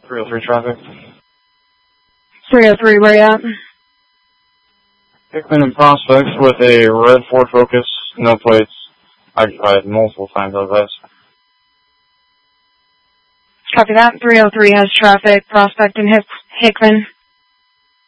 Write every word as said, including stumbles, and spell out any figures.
three oh three traffic. three oh three, where you at? Hickman and Prospects with a red Ford Focus, no plates, occupied multiple times out west. Copy that. three oh three has traffic, Prospect and Hick Hickman.